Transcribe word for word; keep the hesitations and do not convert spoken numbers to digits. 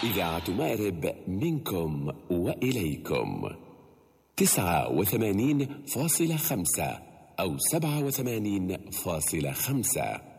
إذاعة مأرب منكم وإليكم تسعة وثمانين فاصلة خمسة أو سبعة وثمانين فاصلة خمسة.